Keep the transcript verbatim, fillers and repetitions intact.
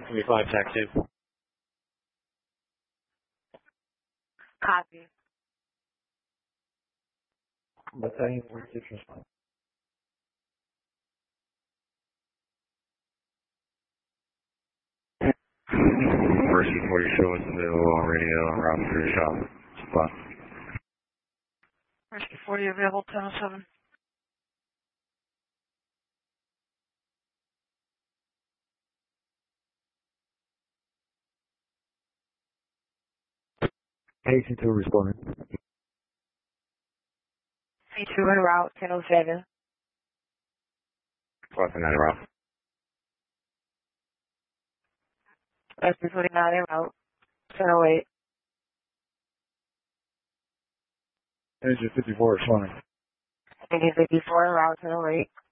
twenty-five, tax two. Copy. Battalion forty-six response. Mercy forty show us available on radio on route through the shop. Spot. Mercy forty available, ten oh seven. Patient two responding. C two en route, ten oh seven. Crossing that route. S P twenty-nine en route, ten oh eight. Engine fifty-four responding. Engine fifty-four en route, ten oh eight.